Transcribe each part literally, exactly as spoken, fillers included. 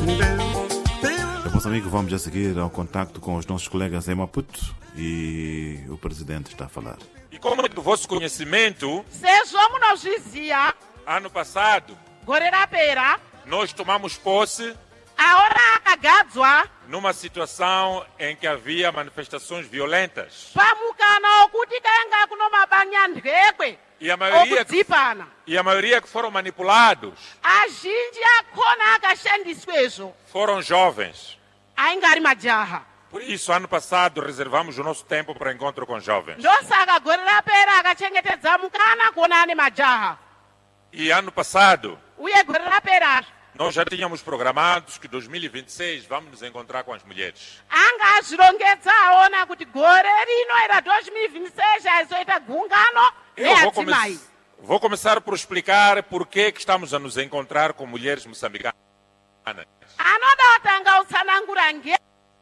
Meus amigos, vamos já seguir ao contacto com os nossos colegas em Maputo e o presidente está a falar. E como é do vosso conhecimento, sejam nos dizia, ano passado, gorera-pera, nós tomamos posse a hora agadzwa, numa situação em que havia manifestações violentas. pamukana okuti kaenga kuno mabanya ndekwe, E a maioria, okudzipana. e a maioria que foram manipulados Azhinji akhona akashandiswezo, foram jovens. ainga ari majaha. Por isso, ano passado, reservamos o nosso tempo para encontro com jovens. Ndosaka gorera-pera akachengetedza mukana kuonane majaha. E ano passado, Uye gorera-pera, nós já tínhamos programados que em dois mil e vinte e seis vamos nos encontrar com as mulheres. anga azvirongedza aona kuti gore rino era dois mil e vinte e seis aizoita gungano Eu vou, come neadzimai. vou começar por explicar por que que estamos a nos encontrar com mulheres moçambicanas. Anoda kutanga utsanangura nge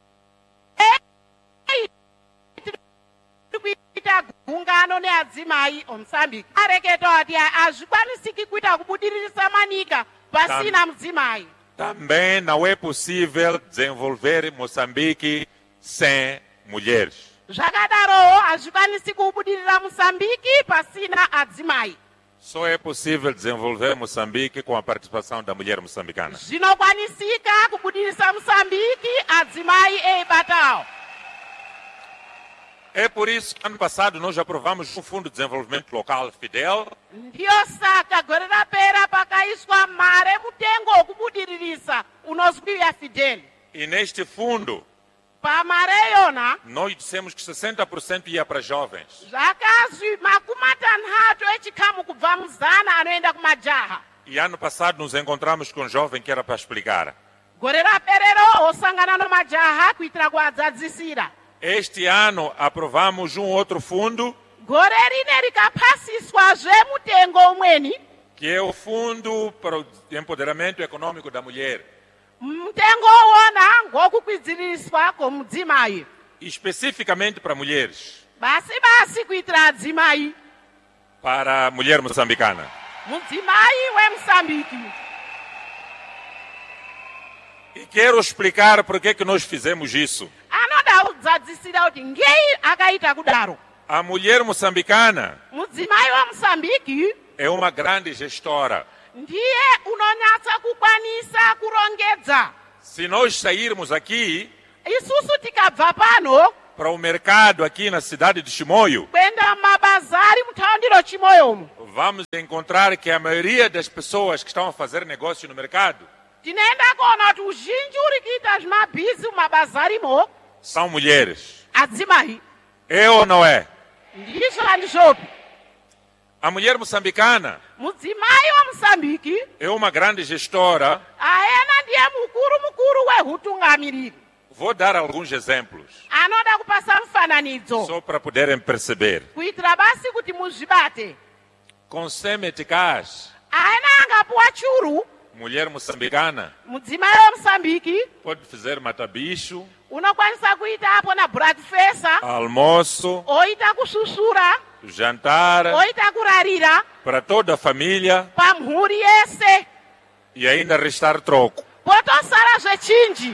kuita gungano neadzimai oMozambique. Areketa kuti azvikwanisiki kuita kubudirisa manika pasina mudzimai. Também não é possível desenvolver Moçambique sem mulheres. Zvakadarowo hazvikwanisi kubudirira Moçambique pasina adzimai. Só é possível desenvolver Moçambique com a participação da mulher moçambicana. Zvinokwanisika kubudirisa Moçambique adzimai eibatawo. É por isso que ano passado nós aprovamos o Fundo de Desenvolvimento Local Fidel, Ndiyo saka gorera-pera pakaiswa mare mutengo wokubudiririsa unozwiwa Fidel. e neste fundo Pamare yona nós dissemos que sessenta por cento ia para jovens zvakazwi makumi matanhatu echikamu kubva muzana anoenda kumajaha. e ano passado nos encontramos com um jovem que era para explicar. Gorera-perero osangana nomajaha kuitira kuadzadzisira. Este ano aprovamos um outro fundo, Gore rine rikapasiswazve mutengo umweni, que é o Fundo para o Empoderamento Econômico da Mulher, mutengo wona ngokukwidziriswa kwomudzimai, especificamente para mulheres, basi basi kuitira adzimai, para a mulher moçambicana. mudzimai weMozambique. E quero explicar por que que nós fizemos isso. Anoda kudzadzisira kuti ngei akaita kudaro. A mulher moçambicana Mudzimai weMozambique é uma grande gestora. ndiye unonyatsa kukwanisa kurongedza. Se nós sairmos aqui Isusu tikabva pano para o mercado aqui na cidade de Chimoio, kuenda mumabazari mutaundiro Chimoyomo, vamos encontrar que a maioria das pessoas que estão a fazer negócio no mercado tinoenda kuona kuti uzhinji uri kuita zvimabhizi mumabazarimo são mulheres. adzimai. É ou não é? Ndizvo handizvopi. A mulher moçambicana Mudzimai weMozambique é uma grande gestora. aena ndiye mukuru mukuru wehutungamiriri. Vou dar alguns exemplos, Anoda kupasa mufananidzo só para poderem perceber. kuitira basi kuti muzvibate. Com cem meticais, Aena angapuwa churu, mulher moçambicana mudzimai weMozambique pode fazer matabicho, unokwanisa kuita apo na breakfast, almoço, oita kususura, jantar oita kurarira para toda a família pamhuri yese, e ainda restar troco. potosara zvechinji.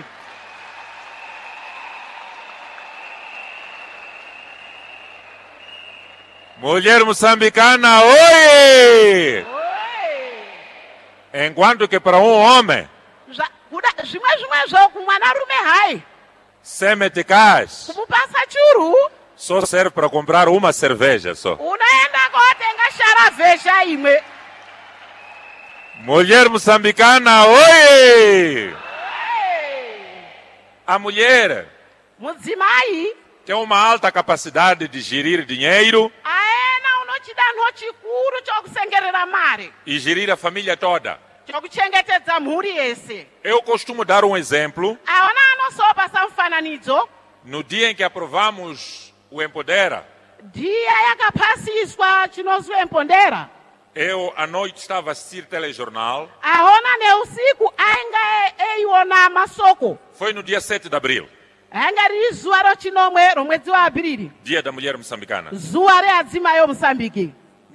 Mulher moçambicana, oi! Oi. Enquanto que para um homem, Zva- kuda- zvimwe zvimwezvo kumwanarume hai cem meticais kumupasa churu só serve para comprar uma cerveja só. unoenda kotenga sharavhesha imwe. Mulher moçambicana, oi! A mulher Mudzimai tem uma alta capacidade de gerir dinheiro aena unochidanho chikuru chokusengerera mari e gerir a família toda. chokuchengetedza mhuri yese. Eu costumo dar um exemplo. Aona anosopasa mufananidzo No dia em que aprovamos o Empodera, ndiye yakapasiswa chinozwi empondera. eu à noite estava a assistir telejornal. Aona neusiku ainga e- eiona masoko. Foi no dia sete de abril, Ainga riri zuva rochinomwe romwedzi waapiriri, dia da mulher moçambicana. zuva readzimai weMozambique.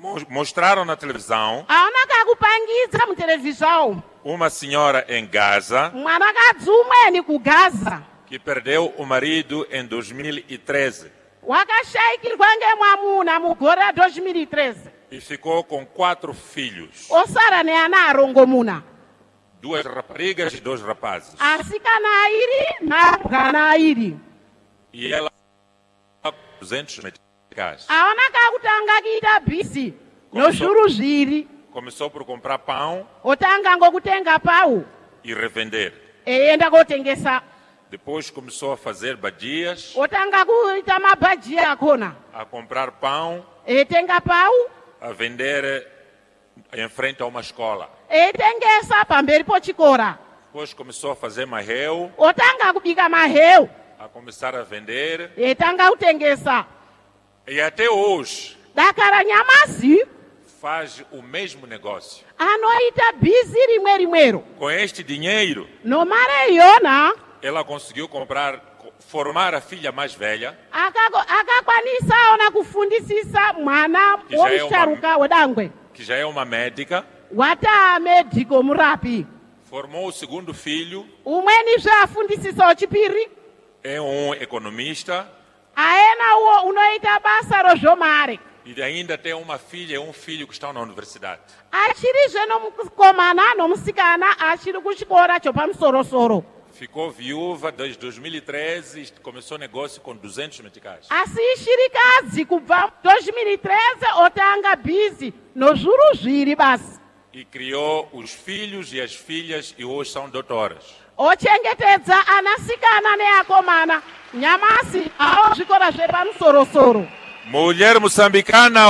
Mo- Mostraram na televisão aona kakupangidza mutelevisão uma senhora em Gaza mwanakadzi umweni ku Gaza que perdeu o marido em dois mil e treze wakashayikirwa ngemwamuna mugore ra dois mil e treze e ficou com quatro filhos, osara neana arongomuna duas raparigas e dois rapazes. asikana airi narumbwana airi E ela com duzentos meticais. aona kakutanga kuita bhizi nozvuru zviri Começou por comprar pão otanga ngokutenga pau e revender. eienda kotengesa Depois começou a fazer badias, otanga kuita mabhaji akona a comprar pão, eitenga pau a vender em frente a uma escola. eitengesa pamberi pochikora Depois começou a fazer marreu, otanga kubika maheu a começar a vender. eitanga kutengesa E até hoje dakara nyamasi faz o mesmo negócio. anoita bhizi rimwe rimwero Com este dinheiro, nomare iyona ela conseguiu comprar, formar a filha mais velha, akago- akakwanisa ona kufundisisa mwana Que já é womusharuka wedangwe que já é uma médica, wata medhiko murapi formou o segundo filho, umweni zvaafundisisa wechipiri é um economista, aena uwo unoita basa rozvomare e ainda tem uma filha e um filho que estão na universidade. achirizve nomukomana nomusikana achiri kuchikora chopamusorosoro Ficou viúva desde dois mil e treze e começou negócio com duzentos meticais. asi ishirikadzi kubva dois mil e treze otanga bhizi nozvuru zviri basi E criou os filhos e as filhas e hoje são doutoras. ochengetedza anasikana neakomana nyamasi avo zvikora zvepamusorosoro Mulher moçambicana,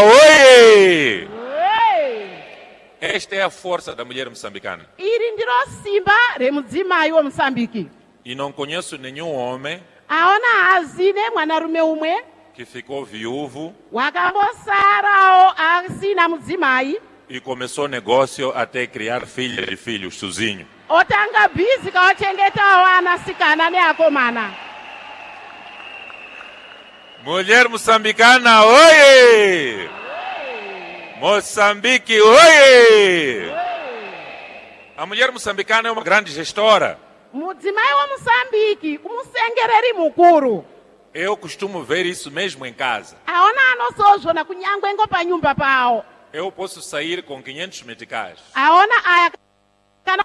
oi! Esta é a força da mulher moçambicana. iri ndiro simba remudzimai womusambiki E não conheço nenhum homem aona haazi nemwanarume umwe que ficou viúvo wakambosarawo asina mudzimai e começou negócio até criar filhas e filhos sozinho. otanga bhizi kaochengetawo anasikana neakomana Mulher moçambicana, oi! Moçambique, oi! A mulher moçambicana é uma grande gestora. mudzimai womusambiki umusengereri mukuru Eu costumo ver isso mesmo em casa. aona anosozvona kunyangwe ngo panyumba pawo Eu posso sair com quinhentos meticais. aona aya kana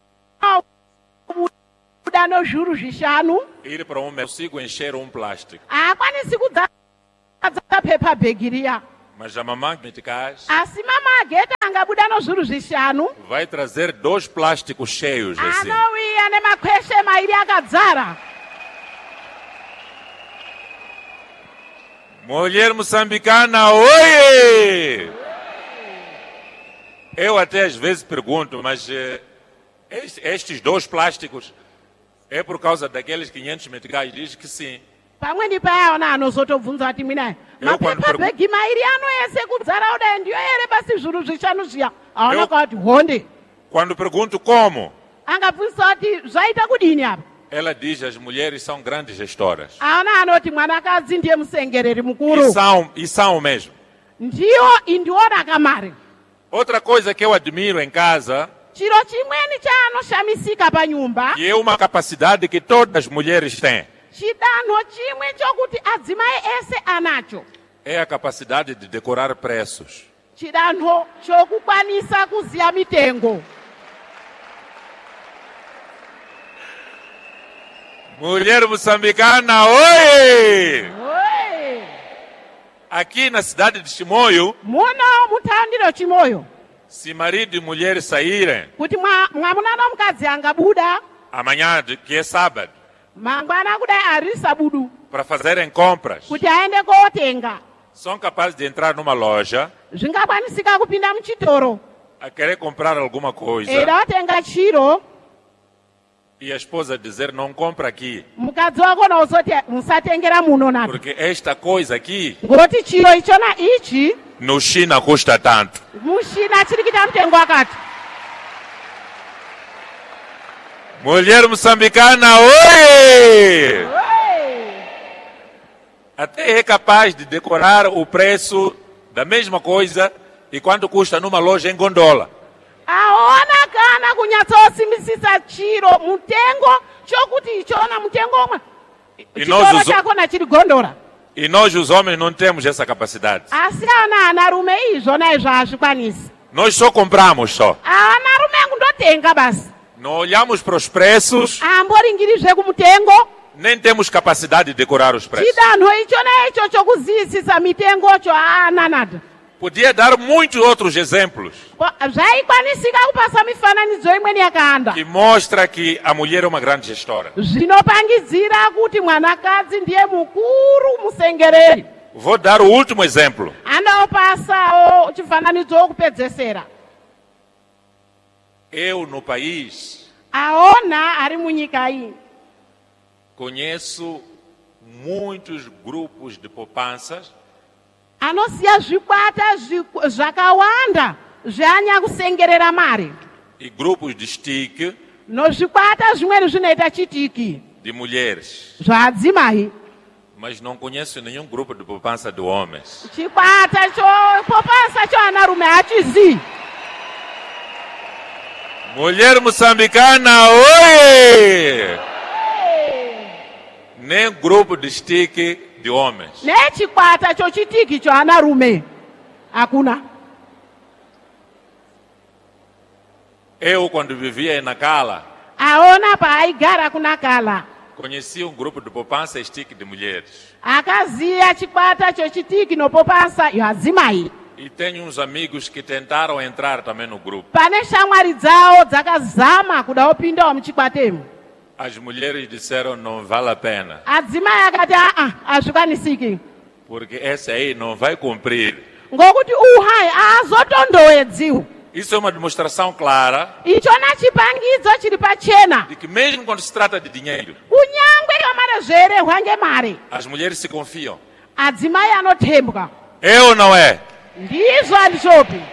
kubuda nozvuru zvishanu Ir para um mercado, consigo encher um plástico. haakwanisi kudzadza pepa bhegi riya Mas a mamãe meticais asi mama ageta angabuda nozvuru zvishanu vai trazer dois plásticos cheios assim. anouya nemakweshe mairi akadzara Mulher moçambicana, oi! Eu até às vezes pergunto, mas eh, est- estes dois plásticos é por causa daqueles quinhentos meticais? Diz que sim. pamweni payaona anozotobvunza kuti mwinayi Eu quando mapepa pergun- bhegi mairi anoyese kudzara kudai ndiyo ere basi zvuru zvishanu zviya aona Eu- kuti honde Quando pergunto como, angabvunzisa kuti zvaita kudini apa ela diz as mulheres são grandes gestoras. aona anoti mwanakadzi ndiye musengereri E mukuru são, e são mesmo. ndiyo indiona kamari Outra coisa que eu admiro em casa, chiro chimweni chaanoshamisika panyumba que é uma capacidade que todas as mulheres têm, chidanho chimwe chokuti adzimai ese anacho é a capacidade de decorar preços. chidanho chokukwanisa kuziya mitengo Mulher moçambicana, oi! Oi! Aqui na cidade de Chimoio, muno muthandiro chimoyo se marido e mulher saírem, kuti mwa- mwamuna nomukadzi angabuda amanhã, de- que é sábado, mangwana kudai ari sabudu para fazerem compras, kuti aende kotenga são capazes de entrar numa loja zvingakwanisika kupinda muchitoro a querer comprar alguma coisa eida watenga chiro e a esposa dizer não compra aqui, mukadzi wako nauzoti musatengera muno napo porque esta coisa aqui ngoti chiro ichona ichi no China custa tanto. muchina chiri kuita mutengo wakati Mulher moçambicana, oi! Oi! Até é capaz de decorar o preço da mesma coisa E quanto custa numa loja em Gondola? aona kana kunyatsosimisisa chiro mutengo chokuti ichona mutengo omwe E nós, chitoro os, chakona chiri Gondora. e nós, os homens, não temos essa capacidade. Asi ana anarume izvona izvo hazvikwanisi. Nós só compramos só. Anarume kundotenga basi. Não olhamos para os preços, Amboringiri zvekumutengo. nem temos capacidade de decorar os preços. Chidanho ichona icho chokuzivisisa mitengocho haana nada. Podia dar muitos outros exemplos Zvaikwanisika kupasa mifananidzo imweni yakawanda. que mostra que a mulher é uma grande gestora. Zvinopangidzira kuti mwanakadzi ndiye mukuru musengereri. Vou dar o último exemplo. Anopasawo chifananidzo wokupedzesera. Eu, no país, Aona ari munyika iyi. conheço muitos grupos de poupanças Anosiya zvikwata zviku- zvakawanda zvanyakusengerera mari. e grupos de stick Nozvikwata zvimweni zvinoita chitiki de mulheres, zvadzimai. mas não conheço nenhum grupo de poupança de homens. Chikwata chopopasa choanarume hachizivi. Mulher moçambicana, oi! Nem grupo de stick de homens. Nechikwata chochitiki choanarume hakuna. Eu, quando vivia em Nacala, Aona paaigara kunakala. conheci um grupo de poupança stick de mulheres. Akaziya chikwata chochitiki nopopasa yoadzimai. E tenho uns amigos que tentaram entrar também no grupo. Pane shamwari dzawo dzakazama kuda opindawo muchikwatemo. As mulheres disseram não vale a pena, Adzimai akati aa hazvikwanisiki. porque essa aí não vai cumprir. Ngokuti uhai aazotondowedziwo. Isso é uma demonstração clara Ichona chipangidzo chiri pachena. de que mesmo quando se trata de dinheiro, Kunyangwe kamare zverehwa ngemari. as mulheres se confiam. Adzimai anotembwa. É ou não é? Ndizvo handizvopi.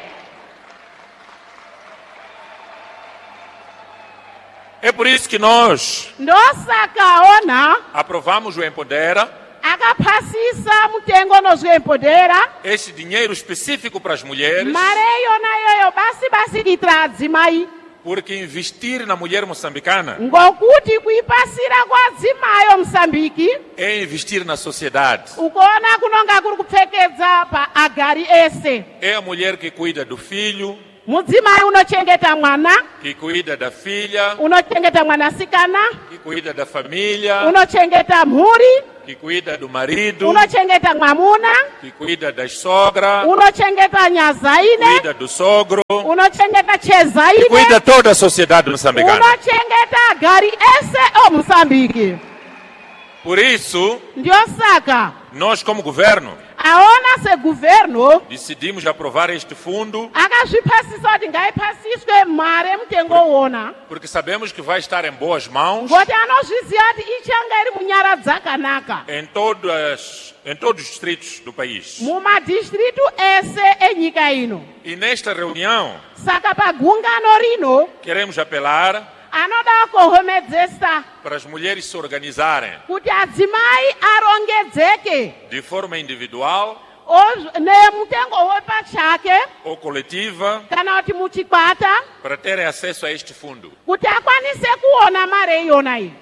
É por isso que nós Ndosaka ona aprovamos o Empodera, akapasisa mutengo nozvempodera. esse dinheiro específico para as mulheres, Mare yona yoyo basi basi kuitira adzimai. porque investir na mulher moçambicana Ngokuti kuipasira kwadzimai omusambiki é investir na sociedade. ukuona kunonga kuri kupfekedza paagari ese. É a mulher que cuida do filho, Mudzimai unochengeta mwana, que cuida da filha, unochengeta mwanasikana, que cuida da família, unochengeta mhuri, que cuida do marido, unochengeta mwamuna, que cuida das sogras, unochengeta nyazaine, cuida do sogro, unochengeta que chezaine, cuida toda a sociedade moçambicana. unochengeta agari ese omusambiki. Por isso, Ndio saka nós como governo aona seguverno decidimos aprovar este fundo, akazvipasisa kuti ngaipasiswe mari emutengo wona, porque sabemos que vai estar em boas mãos ngoti anozviziva kuti ichanga iri munyara dzakanaka em, todas, em todos os distritos do país. mumadhistritu ese enyika ino. E nesta reunião, Saka pagungano rino queremos apelar anoda kuhomedzesa para as mulheres se organizarem kuti adzimai arongedzeke de forma individual oz- nemutengo wepachake ou coletiva kana kuti muchikwata para terem acesso a este fundo. kuti akwanise kuona mari iyona iyi.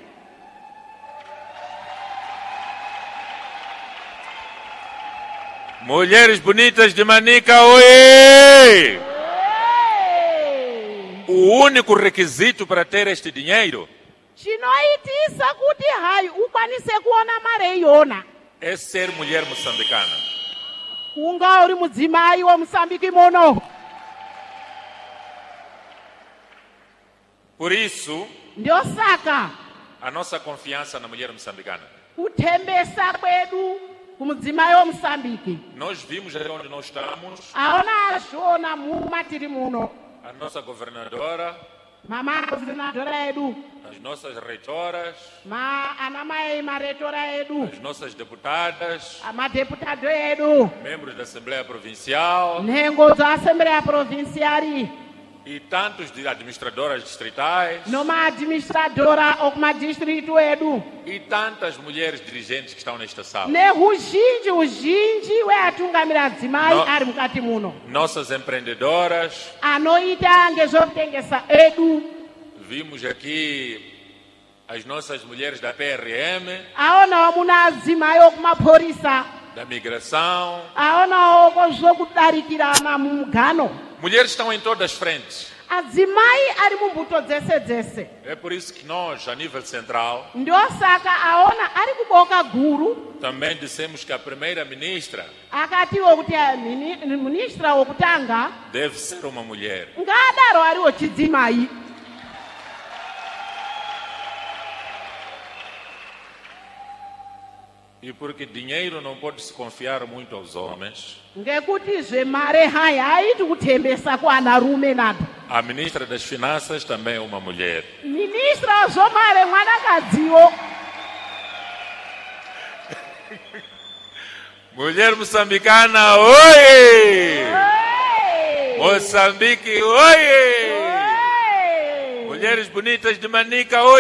Mulheres bonitas de Manica, oi! O único requisito para ter este dinheiro Chinoitisa kuti hai ukwanise kuona mari iyona é ser mulher moçambicana. kunga uri mudzimai womusambiki muno. Por isso, Ndio saka a nossa confiança na mulher moçambicana. kuthembesa kwedu kumudzimai womusambiki Nós vimos até onde nós estamos, aona azviona mumatiri muno. a nossa governadora, Mama governadora edu, as nossas reitoras, ma anamai maretora edu, as nossas deputadas, amadeputado edu, membros da Assembleia Provincial, nhengo dza assembleya provinciari, e tantos de administradoras distritais nomaadministradora okumadistritu edu e tantas mulheres dirigentes que estão nesta sala. neruzhinji uzhinji weatungamira adzimai No- ari mukati muno Nossas empreendedoras, anoita ngezvokutengesa edu vimos aqui as nossas mulheres da P R M, aonawo muna adzimai okumapurisa da migração. aonawo kozvokudarikirana mumugano Mulheres estão em todas as frentes. adzimai ari mumbuto dzese dzese É por isso que nós, a nível central, ndosaka aona ari kuboka guru também dissemos que a primeira-ministra akatiwo kuti ah, mini- ministra wokutanga deve ser uma mulher. ngadaro ariwo chidzimai E porque dinheiro não pode se confiar muito aos homens, ngekuti zvemare hai haiti kutembesa kuanarume nato a ministra das Finanças também é uma mulher. ministra wezvomare mwanakadziwo Mulher moçambicana, oi! Moçambique, oi! Mulheres bonitas de Manica, oi!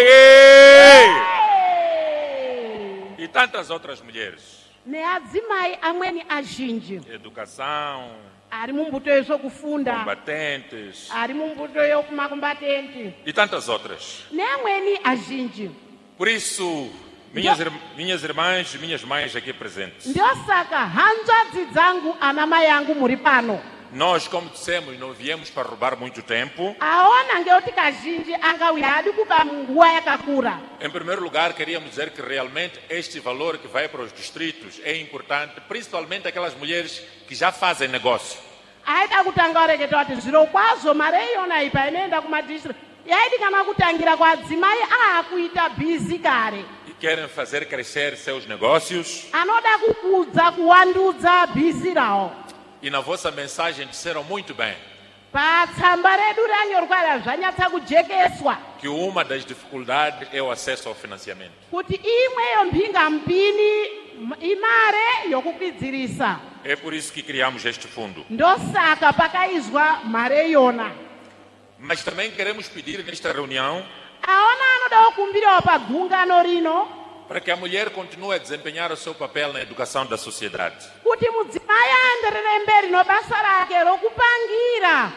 E tantas outras mulheres. neadzimai amweni azhinji Educação, ari mumbuto yezvokufunda combatentes ari mumbuto yokumakombatenti e tantas outras. neamweni azhinji Por isso, minhas, ir- minhas irmãs e minhas mães aqui presentes, ndosaka hanzvadzi dzangu anamai angu muri pano nós, como dissemos, não viemos para roubar muito tempo. aona ngekuti kazhinji angauya adi kuba munguva yakakura Em primeiro lugar, queríamos dizer que realmente este valor que vai para os distritos é importante, principalmente aquelas mulheres que já fazem negócio. aida kutanga kureketa kuti zviro kwazvo mari iyona iyi painoenda kumadistrict yaidi kana kutangira kwadzimai aakuita bhizi kare E querem fazer crescer seus negócios. anoda kukudza kuwandudza bhizi rawo E na vossa mensagem disseram muito bem patsamba redu ranyorwa zvanyatsa kujekeswa que uma das dificuldades é o acesso ao financiamento. kuti imweyo mpingampini m- imare yokukwidzirisa É por isso que criamos este fundo. ndosaka pakaizwa mari iyona Mas também queremos pedir nesta reunião aona anoda kukumbirawo pagungano rino para que a mulher continue a desempenhar o seu papel na educação da sociedade. kuti mudzimai aenderere mberi nebasa rake rokupangira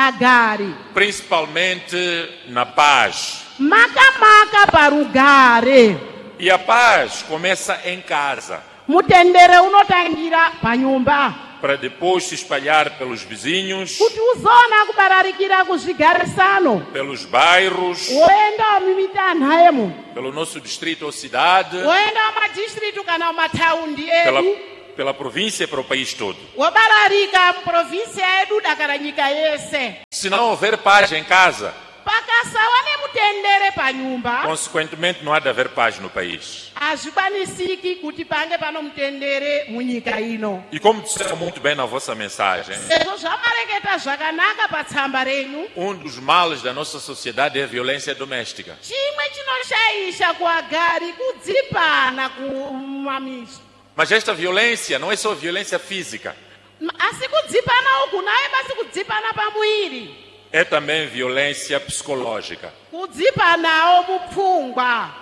agari Principalmente na paz. makamaka parugare E a paz começa em casa, mutendere unotangira panyumba para depois se espalhar pelos vizinhos, kuti uzoona kubararikira kuzvigarisano pelos bairros, woendawo mumitanha yemu pelo nosso distrito ou cidade, woendawo madistritu kana mumataundi pela, edu pela província e para o país todo. wobararika muprovinsia edu dakara nyika yese Se não houver paz em casa, pakasawa nemutendere panyumba consequentemente não há de haver paz no país. hazvikwanisiki kuti pange pano mutendere munyika ino E como disseram muito bem na vossa mensagem, sezvo zvamareketa zvakanaka patsamba renyu um dos males da nossa sociedade é a violência doméstica. chimwe chinoshayisha kuagari kudzipana kumamizi Mas esta violência não é só violência física, asi kudzipana uku naye basi kudzipana pamuiri é também violência psicológica. kudzipanawo mupfungwa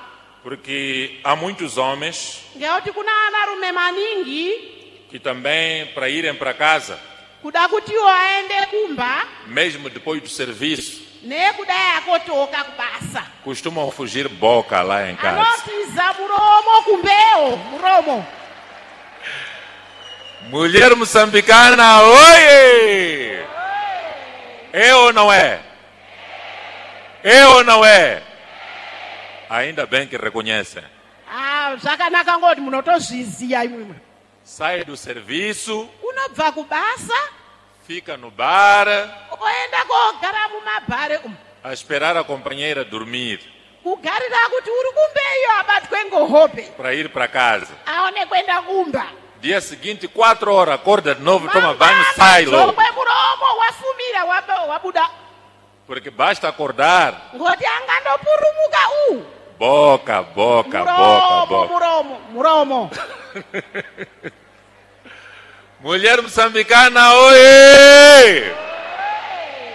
Porque há muitos homens ngekuti kuna anarume maningi que também, para irem para casa, kuda kuti iwo aende kumba mesmo depois do serviço, nekudai akotoka kubasa costumam fugir boca lá em casa. anotiza muromo kumbewo muromo Mulher moçambicana, oi! É ou não é? É ou não é? Ainda bem que reconhecem. ah zvakanaka ngoti munotozviziya imwimwe Sai do serviço, unobva kubasa fica no bar, oenda kogara mumabhare umu a esperar a companheira dormir, kugarira kuti uri kumbeyo abatwe ngohope para ir para casa. aone kwenda kumba Dia seguinte, quatro horas, acorda de novo, toma banho, sai logo. zomwe muromo wafumira waba- wabuda Porque basta acordar, ngoti angandopurumuka u boca, boca, boca, muromo boca. muromo muromo Mulher moçambicana, oi!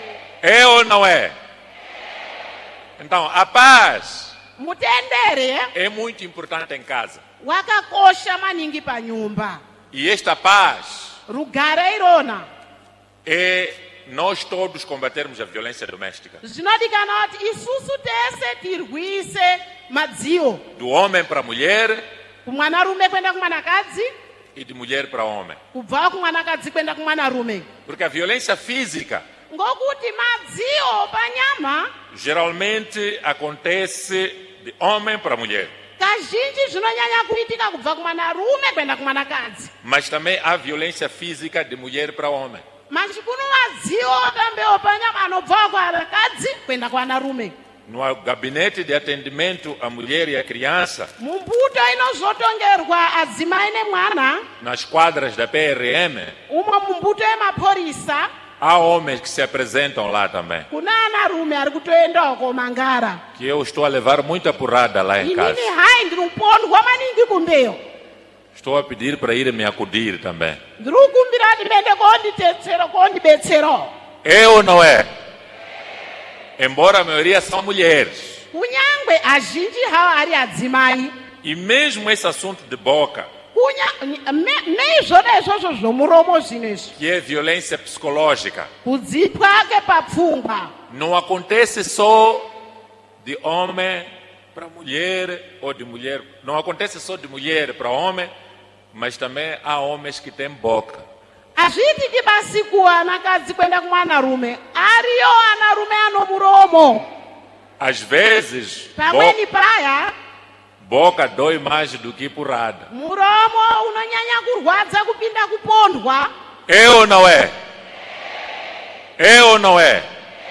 É ou não é? Então, a paz mutendere é muito importante em casa. wakakosha maningi panyumba. E esta paz Rugare irona é nós todos combatermos a violência doméstica. zvinodikanwa kuti isusu tese tirwise madzio Do homem para a mulher kumwanarume kwenda kumwanakadzi, e de mulher para homem. kubva kumwanakadzi kwenda kumwanarume. Porque a violência física Ngokuti madzio panyama geralmente acontece de homem para mulher. kazhinji zvinonyanya kuitika kubva kumwanarume kwenda kumwanakadzi, Mas também há violência física de mulher para homem. manji kuno madzio tambewo panyama anobva kuvanakadzi kwenda kuwanarume. No gabinete de atendimento à mulher e à criança, Mumbuto inozotongerwa adzimai nemwana, nas quadras da P R M, umwe mumbuto yemapurisa há homens que se apresentam lá também. kuna anarume ari kutoendawo komangara. Que eu estou a levar muita porrada lá em casa. Inini hai ndiri kupondwa maningi kumbeyo. Estou a pedir para ir me acudir também. Ndiri kukumbira kuti mende konditetsera kondibetserawo. É ou não é? Embora a maioria são mulheres. Kunyangwe azhinji hawo ari adzimai. E mesmo esse assunto de boca, Kunya me- neizvona izvozvo zvomuromo zvinezvi. que é violência psicológica, Kudzipwa kepapfungwa não acontece só de homem para mulher ou de mulher. Não acontece só de mulher para homem, mas também há homens que têm boca. hazviitiki basi kuwanakadzi kwenda kumwanarume, ariyo anarume ano muromo. Às vezes, bo Pamweni paya boca dói mais do que porrada. muromo unonyanya kurwadza kupinda kupondwa. É ou não é? É ou não é?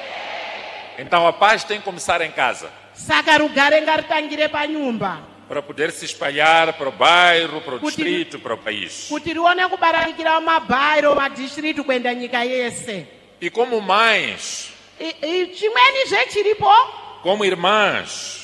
Então a paz tem que começar em casa, Saka rugare ngaritangire panyumba para poder se espalhar para o bairro, para o Kuti- distrito, para o país. kuti rione kubaranikira mumabhairo madhishiriti kuenda nyika yese. E como mães, I- i- chimweni zvechiripo como irmãs,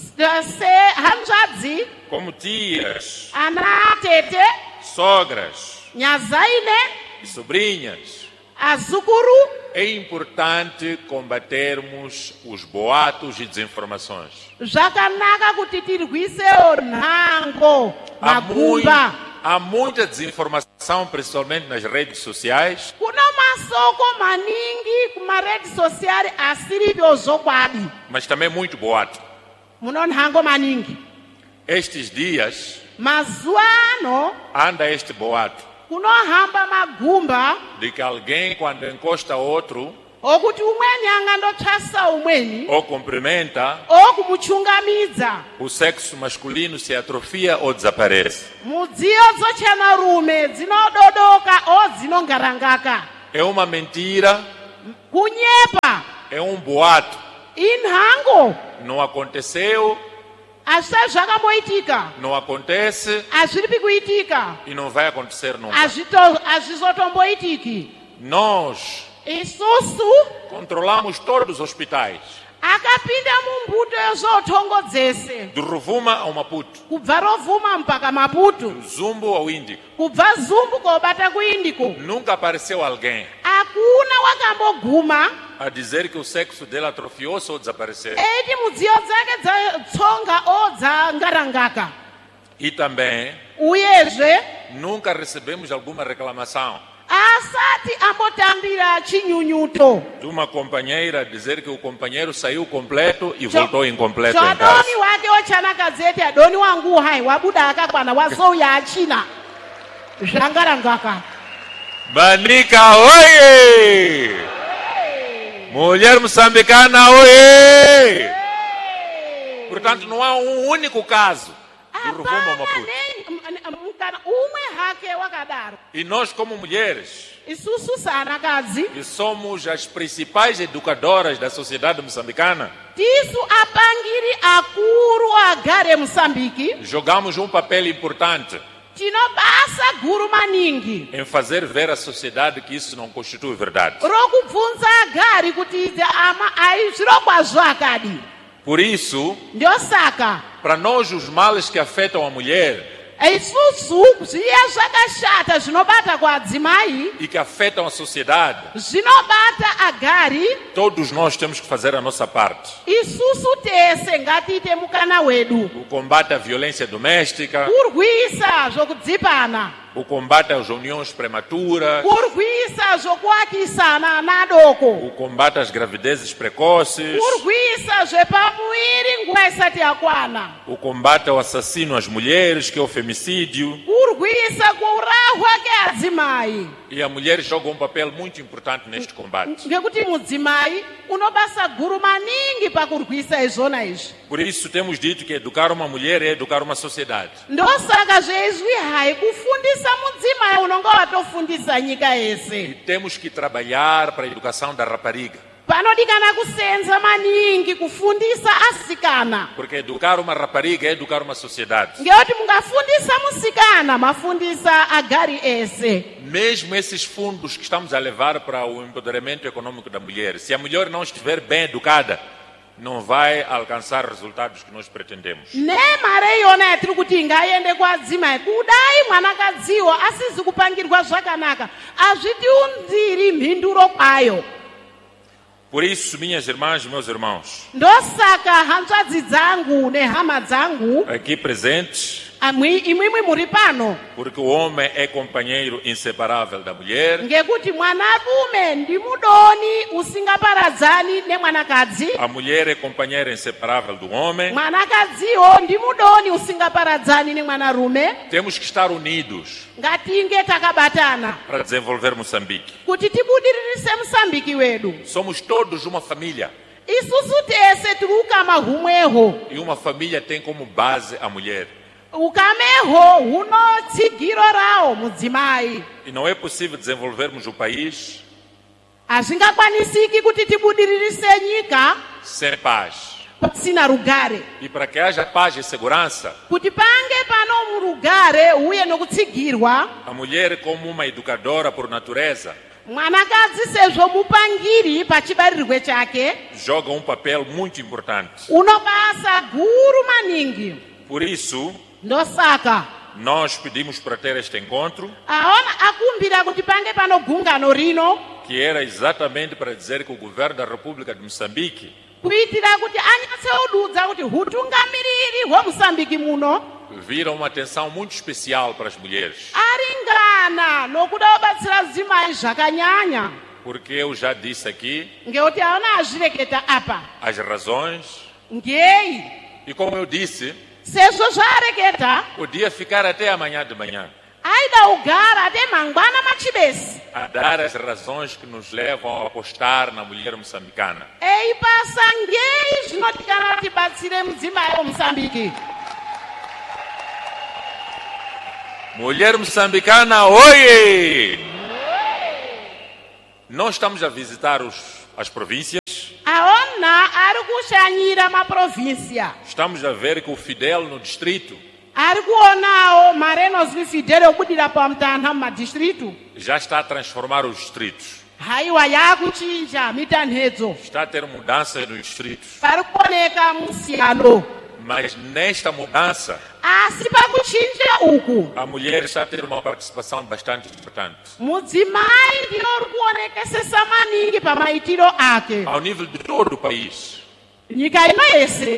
sehanzvadzi, como tias, ana tete, sogras nyazaine, e sobrinhas, azukuru, é importante combatermos os boatos e desinformações. zvakanaka kuti tirwisewo nhango Há, mui- magumba. há muita desinformação, principalmente nas redes sociais, Kuno masoko maningi kumaredi sosiari asirivyo zokwadi. mas também muito boato. Muno nhango maningi. Estes dias Mazuva ano anda este boato kunohamba magumba de que alguém, quando encosta outro okuti umweni angandotsvasa umweni ou cumprimenta, okumuchungamidza, o sexo masculino se atrofia ou desaparece. mudziyo dzochanarume dzinododoka o dzinongarangaka. É uma mentira, Kunyepa é um boato. inhango Não aconteceu, hazvisati zvakamboitika, não acontece hazviripi kuitika, e não vai acontecer nunca. hazvito- hazvizotomboitiki. Nós Isusu controlamos todos os hospitais, akapinda mumbuto yezvotongo dzese, do Rovuma ao Maputo, kubva rovuma mpaka Maputo, do Zumbo ao Índico. kubva Zumbu kobata kuindiko. Nunca apareceu alguém Hakuna wakamboguma a dizer que o sexo dele atrofiou-se ou desapareceu. eiti mudziyo dzake dzatsonga o dzangarangaka. E também Uyezve nunca recebemos alguma reclamação asati ambotambira chinyunyuto. de uma companheira dizer que o companheiro saiu completo e voltou incompleto em casa. Chadoni wake ochanakadzeti adoni wangu hai wabuda akakwana wazouya achina zvangarangaka. Manica, oye! Mulher moçambicana, oye! Portanto, não há um único caso do Rovuma ao Maputo. Mukana umwe hake wakadaro. E nós, como mulheres, Isusu saanakadzi que somos as principais educadoras da sociedade moçambicana, tisu apangiri akuru agare Mosambiki, jogamos um papel importante tinobasa guru maningi em fazer ver à sociedade que isso não constitui verdade. rokubvunza agari kuti idzi ama ai zvirokwazvo akadi. Por isso, Ndio saka para nós, os males que afetam a mulher isusu zviya zvakashata zvinobata kuadzimai e que afetam a sociedade, zvinobata agari. todos nós temos que fazer a nossa parte. Isusu tese ngatiite mukana wedu. O combate à violência doméstica, Kurwisa zvokudzipana, o combate às uniões prematuras, kurwisa zvokuakisana ana adoko, o combate às gravidezes precoces, kurwisa zvepamuviri nguva isati yakwana, o combate ao assassino às mulheres, que é o femicídio. kurwisa kuurahwa keadzimai. E a mulher joga um papel muito importante neste combate. Ngekuti mudzimai unobasa guru maningi pakurwisa izvona izvi. Por isso temos dito que educar uma mulher é educar uma sociedade. Ndosaka zveizvi hai kufundisa mudzimai unonga watofundisa nyika E yese. temos que trabalhar para a educação da rapariga. Panodikana kusenza maningi kufundisa asikana. Porque educar uma rapariga é educar uma sociedade. Ngekuti mungafundisa musikana mafundisa agari ese. Mesmo esses fundos que estamos a levar para o empoderamento econômico da mulher, se a mulher não estiver bem educada, não vai alcançar resultados que nós pretendemos. Ne mare iyona yatiri kuti ngaende kwadzimai kudai mwanakadziwo asizi kupangirwa zvakanaka azvitiunziri mhinduro kwayo. Por isso, minhas irmãs e meus irmãos, Ndosaka hanzvadzi dzangu nehama dzangu aqui presentes, amwi imwimwi muri pano porque o homem é companheiro inseparável da mulher, ngekuti mwanarume ndi mudoni usingaparadzani nemwanakadzi, a mulher é companheira inseparável do homem. mwanakadziwo ndi mudoni usingaparadzani nemwanarume. Temos que estar unidos Ngatinge takabatana para desenvolver Moçambique. kuti tibudiririse Msambiki wedu. Somos todos uma família Isusu tese tiri ukama humweho. e uma família tem como base a mulher. Ukameho huno tsigiro rawo mudzimai. E não é possível desenvolvermos o país Hazvingakwanisiki kuti tibudiririse nyika sem paz. pasina rugare. E para que haja paz e segurança, Kuti pange pano murugare uye nokutsigirwa, a mulher, como uma educadora por natureza, mwanakadzi sezvo mupangiri pachibarirwe chake joga um papel muito importante. unobasa guru maningi. Por isso, Ndosaka nós pedimos para ter este encontro, aona akumbira kuti pange pano gungano rino que era exatamente para dizer que o governo da República de Moçambique kuitira kuti anyatseududza kuti utungamiriri hwemusambiki muno vira uma atenção muito especial para as mulheres. aringana nokuda kubatsira dzimai zvakanyanya. Porque eu já disse aqui Ngekuti aona azvireketa apa as razões, ngei e como eu disse, sezvo zvareketa podia ficar até amanhã de manhã aida ugara ate mangwana machibesi a dar as razões que nos levam a apostar na mulher moçambicana. eipasa ngei zvinotikana tibatsire mudzimai womusambiki. Mulher moçambicana, oi! Nós estamos a visitar os, as províncias, aona ari kushanyira maprovinsia, estamos a ver que o Fidel no distrito ari kuonawo mari enozwi fidele obudira pamutanha mumadistritu. já está a transformar os distritos. Haiwa yakuchinja mitanhedzo, Está a ter mudanças nos distritos. pari kuoneka musiyano. Mas nesta mudança, Asi pakuchinja uku a mulher está a ter uma participação bastante importante. mudzimai ndiro uri kuonekesesa maningi pamaitiro ake. Ao nível de todo o país. Nyika ino yese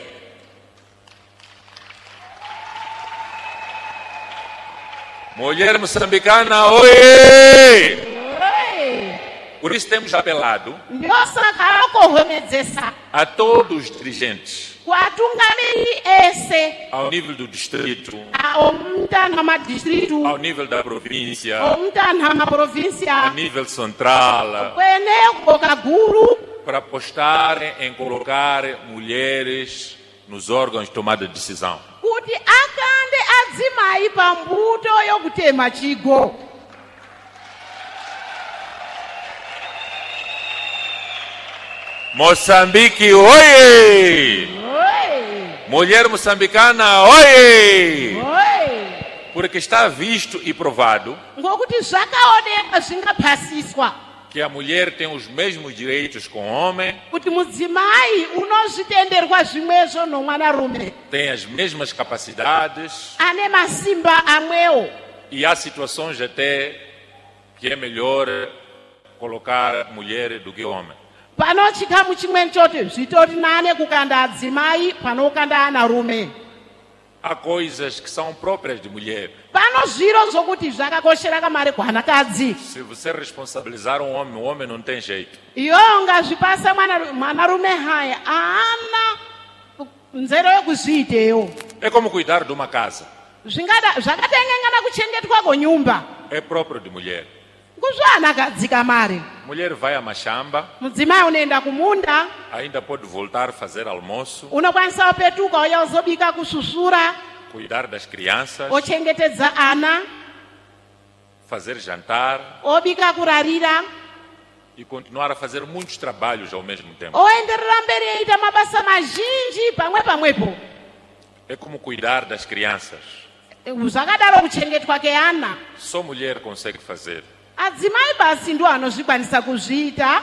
Mulher moçambicana, oi! Oi. Por isso temos apelado ndosaka akohwemedzesa a todos os dirigentes, kuatungamiri ese ao nível do distrito, omutanha madistritu ao nível da província, omutanha a maprovinsia nível central, kwene kuboka guru para apostarem em colocar mulheres nos órgãos de tomada de decisão. kuti akande adzimai pambuto yokutema chigo. Moçambique, oi! Oi. Mulher moçambicana, oi! Oi. Porque está visto e provado Ngokuti zvakaoneka zvingapasiswa que a mulher tem os mesmos direitos com o homem, kuti mudzimai unozvitenderwa zvimwezvo nomwanarume, tem as mesmas capacidades ane masimba amwewo, e há situações até que é melhor colocar mulher do que homem. pano chikamu chimweni choti zvitoti nane kukanda adzimai pano kukanda anarume. Há coisas que são próprias de mulher. Pano zviro zvokuti zvakakoshera kamari kuhanakadzi. Se você responsabilizar um homem, o homem não tem jeito. Iyo ngazvipasa mwanaru- mwanarume haya haana nzero yekuzviiteyo. É como cuidar de uma casa. Zvingada zvakatengengana kuchengetwa kwenyumba É próprio de mulher. kuzvanakadzi kamari. Mulher vai a mashamba, Mudzimai unoenda kumunda, ainda pode voltar a fazer almoço, unokwanisa kupetuka uya uzobika kususura, cuidar das crianças, ochengetedza ana, fazer jantar obika kurarira, e continuar a fazer muitos trabalhos ao mesmo tempo. oenderera mberi eita mabasa mazhinji pamwe pamwepo. É como cuidar das crianças. Zvakadaro kuchengetwa keana. Só mulher consegue fazer. Adzimai basi ndo anozvikwanisa kuzviita.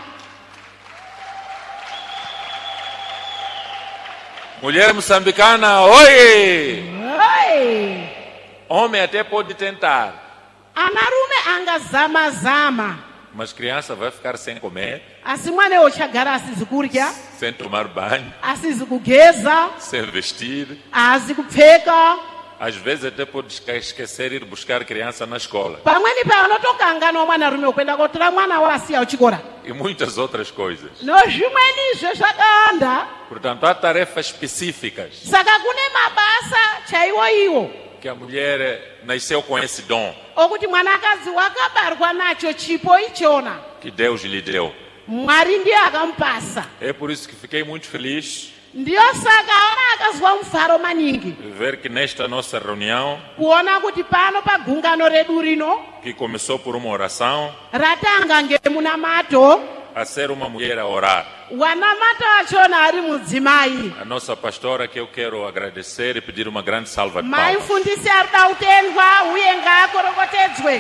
Mulher moçambicana, oi! Oi! Homem até pode tentar, Anarume angazama zama. mas criança vai ficar sem comer, Asi mwana uchagara asizi kurya, sem tomar banho, asizi kugeza, sem vestir. asizi kupfeka. Às vezes até pode esque- esquecer ir buscar criança na escola. Pamweni paanotokangana mwanarume kuenda kotora mwana wasiya uchikora. E muitas outras coisas. Nozvimwenizve zvakawanda. Portanto, há tarefas específicas Saka kune mabasa chaiwo iwo que a mulher nasceu com esse dom okuti mwanakadzi wakabarwa nacho chipo ichona. que Deus lhe deu. Mwari ndiye akamupasa. É por isso que fiquei muito feliz Ndiyo saka ona akazwa mufaro maningi de ver que nesta nossa reunião, kuona kuti pano pagungano redu rino que começou por uma oração, ratanga ngemunamato, a ser uma mulher a orar. wanamato achona ari mudzimai. A nossa pastora, que eu quero agradecer e pedir uma grande salva de Mai palmas. mfundisi ari da kutendwa uye ngaakorokotedzwe.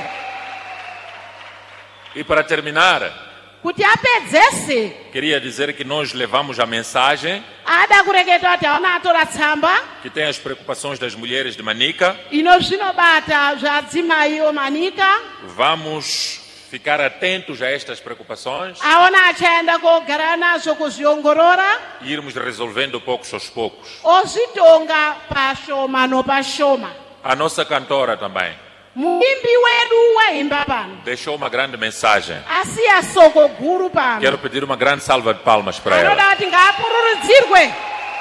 E para terminar, Kuti apedzese queria dizer que nós levamos a mensagem ada kureketa kuti aona atora tsamba que tem as preocupações das mulheres de Manica. ino zvinobata zvadzimai omanika. Vamos ficar atentos a estas preocupações Aona achaenda kogara nazvo kuzviongorora e irmos resolvendo poucos aos poucos. ozvitonga pashoma nopashoma. A nossa cantora também Muimbi wedu waimba pano deixou uma grande mensagem. asiya soko guru pano. Quero pedir uma grande salva de palmas para ela. Anoda kuti ngaapururudzirwe.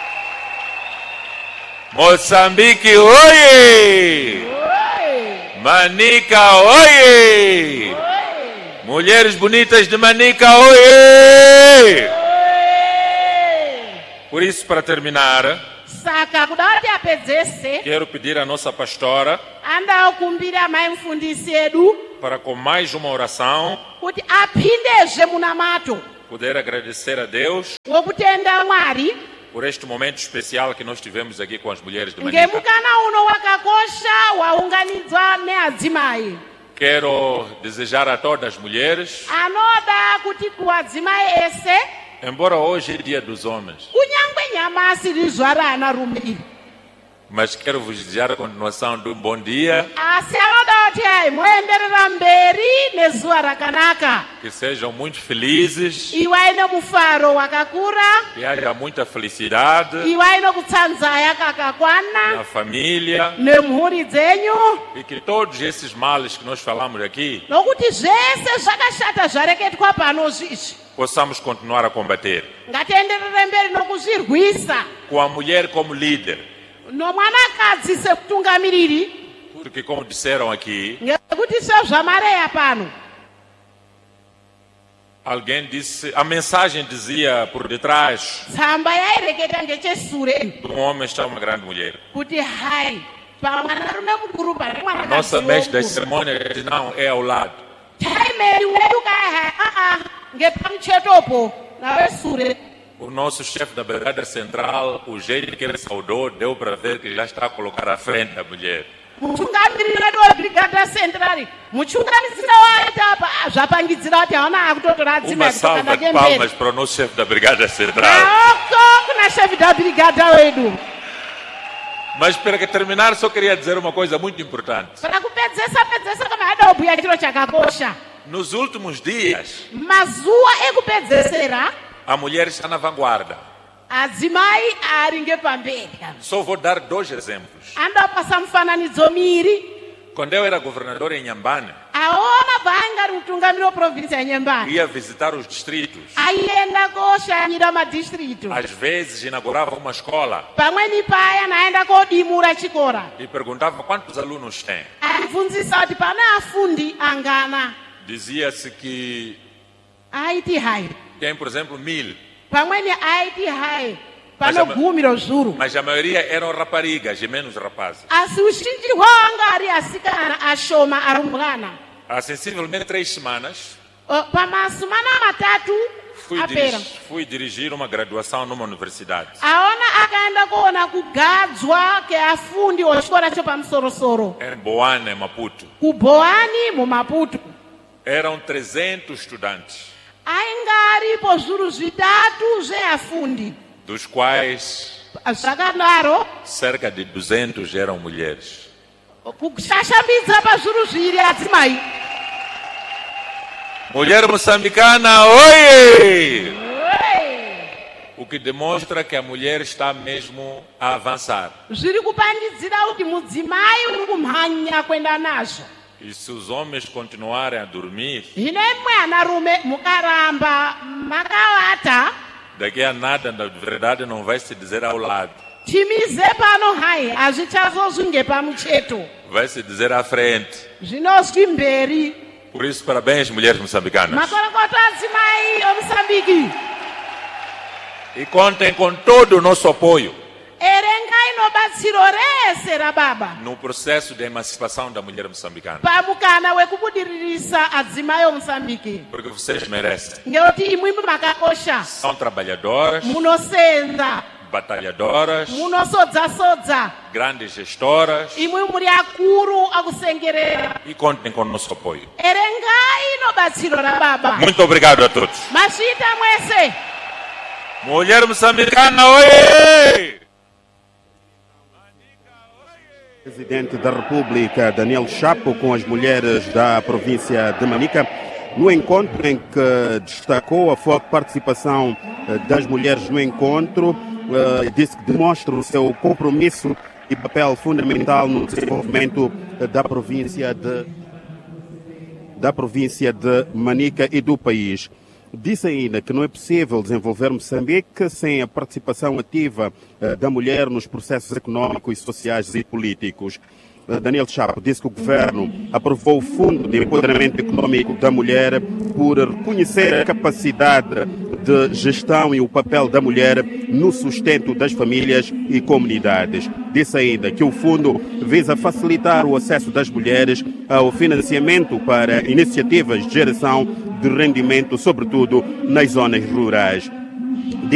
Moçambique, oie! Oi, Manica, oie! oi, Mulheres bonitas de Manica, oie! oi. Por isso, para terminar, Saka kuda kuti apedzese quero pedir à nossa pastora anda okumbira mai mufundisi edu para, com mais uma oração, kuti aphindezve munamato poder agradecer a Deus wokutenda Mwari por este momento especial que nós tivemos aqui com as mulheres de Manica. ngemukana uno wakakosha waunganidzwa neadzimai. Quero desejar a todas as mulheres, Anoda kuti kuwadzimai ese embora hoje é dia dos homens, kunyangwe nyamasi rizvara anarume iri, mas quero vos desejar a continuação de um bom dia, asi anoda kuti ai moenderera mberi nezuva rakanaka, que sejam muito felizes, iwai nemufaro wakakura, que haja muita felicidade iwai nekutsanzaya kakakwana na família nemhuri dzenyu, e que todos esses males que nós falamos aqui nokuti zvese zvakashata zvareketwa pano zviizvi possamos continuar a combater. ngatienderere mberi nokuzvirwisa Com a mulher como líder, nomwanakadzi sekutungamiriri, porque como disseram aqui, ngekuti sezvamareya pano. alguém disse, a mensagem dizia por detrás, Tsamba yaireketa ngechesure de um homem está uma grande mulher. kuti hai pamwanarume mukuru pane Nossa mestre das mwanakadzi cerimônias diz, não, é ao lado. taimeri wedu kaha aa ngepamuchetopo nawe sure. O nosso chefe da Brigada Central, o jeito que ele saudou, deu para ver que já está a colocar à frente a mulher. mutungamiriri wedu webrigada central muchunganisira waita apa zvapangidzira kuti haona akutotora adzima Uma salva de palmas para o nosso chefe da Brigada Central. aoko kuna chefe da brigada wedu. Mas para que terminar, só queria dizer uma coisa muito importante. Para kupedzesa pedzesa kama ada kubhuya chiro chakakosha. Nos últimos dias, mazuwa ekupedzesera a mulher está na vanguarda. adzimai ari ngepamberi. Só vou dar dois exemplos. andopasa mufananidzo miri. Quando eu era governador em Inhambane, aona paanga ari mutungamiri weprovinsi yenyambane ia visitar os distritos. aienda koshanyira madistritu. Às vezes inaugurava uma escola pamweni paya naenda kodimura chikora e perguntava quantos alunos tem. aibvunzisa kuti pana afundi angana. Dizia-se que aiti hai tem, por exemplo, mil, pamweni aiti hai Mas a ma- panogumiro zuru. mas a maioria eram raparigas e menos rapazes. asi uzhinji hwanga ari asikana ashoma arumbwana. Há sensivelmente três semanas, O, pamasumana matatu fui, apera dirigi- fui dirigir uma graduação numa universidade. aona akaenda kuona kugadzwa keafundi wechikora chepamusorosoro Em Boane, Maputo. kubhoani mumaputo. Eram trezentos estudantes, ainga aripo zvuru zvitatu zveafundi dos quais zvakadaro cerca de duzentos eram mulheres. kushashamidza pazvuru zviri adzimai. Mulher moçambicana, oi! Oi! O que demonstra que a mulher está mesmo a avançar. zviri kupandidzira kuti mudzimai uri kumhanya kuenda nazvo. E se os homens continuarem a dormir, hino imwe anarume mukaramba makavata daqui a nada, na verdade, não vai se dizer ao lado, timize pano hai hazvichazozvi ngepamucheto vai se dizer à frente. zvinozvi mberi. Por isso, parabéns, mulheres moçambicanas. makorokoto adzimai omusambiki E contem com todo o nosso apoio erengai nobatsiro rese rababa no processo de emancipação da mulher moçambicana. pamukana wekubudiririsa adzimai omusambiki Porque vocês merecem. ngekuti imwimwi makakosha São trabalhadoras, munosenza batalhadoras, munosodza-sodza grandes gestoras. imwi muri akuru akusengerera E contem com o nosso apoio. erengai nobatsiro rababa Muito obrigado a todos. masvita mwese. Mulher moçambicana, oi! Presidente da República, Daniel Chapo, com as mulheres da província de Manica, no encontro em que destacou a forte participação eh, das mulheres no encontro, eh, disse que demonstra o seu compromisso e papel fundamental no desenvolvimento eh, da província de, da província de Manica e do país. Disse ainda que não é possível desenvolver Moçambique sem a participação ativa eh, da mulher nos processos econômicos, sociais e políticos. Eh, Daniel Chapo disse que o governo aprovou o Fundo de Empoderamento Econômico da Mulher por reconhecer a capacidade de gestão e o papel da mulher no sustento das famílias e comunidades. Disse ainda que o fundo visa facilitar o acesso das mulheres ao financiamento para iniciativas de geração de rendimento, sobretudo nas zonas rurais.